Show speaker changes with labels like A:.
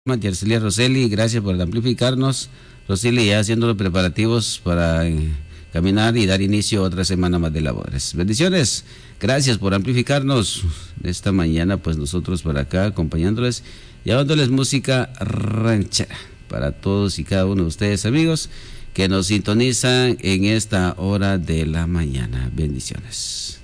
A: Yercelia Roseli, gracias por amplificarnos. Roseli, ya haciendo los preparativos para caminar y dar inicio a otra semana más de labores. Bendiciones, gracias por amplificarnos esta mañana, pues nosotros por acá acompañándoles, llevándoles música ranchera para todos y cada uno de ustedes, amigos, que nos sintonizan en esta hora de la mañana. Bendiciones.